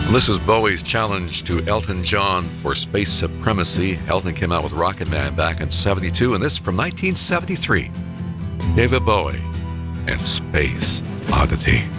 This was Bowie's challenge to Elton John for space supremacy. Elton came out with Rocket Man back in 72, and this from 1973. David Bowie and Space Oddity.